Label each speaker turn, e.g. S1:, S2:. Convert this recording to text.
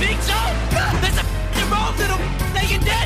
S1: think so? There's a f***ing road little naked dead